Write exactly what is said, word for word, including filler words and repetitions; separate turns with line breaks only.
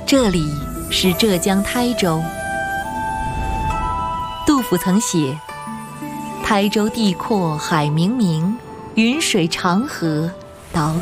这里是浙江台州。杜甫曾写：台州地阔海冥冥，云水长河导